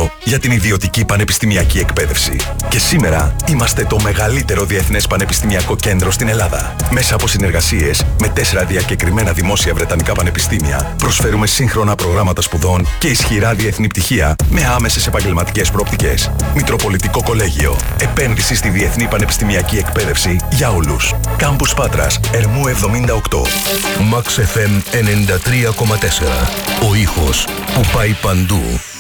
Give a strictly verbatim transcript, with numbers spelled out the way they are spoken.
κέντρο για την ιδιωτική πανεπιστημιακή εκπαίδευση. Και σήμερα είμαστε το μεγαλύτερο διεθνές πανεπιστημιακό κέντρο στην Ελλάδα. Μέσα από συνεργασίες με τέσσερα διακεκριμένα δημόσια βρετανικά πανεπιστήμια, προσφέρουμε σύγχρονα προγράμματα σπουδών και ισχυρά διεθνή πτυχία με άμεσες επαγγελματικές προοπτικές. Μητροπολιτικό Κολέγιο. Επένδυση στη διεθνή πανεπιστημιακή εκπαίδευση για όλους. Κάμπους Πάτρας, Ερμού εβδομήντα οκτώ. Max εφ εμ ενενήντα τρία κόμμα τέσσερα. Ο ήχος που πάει παντού.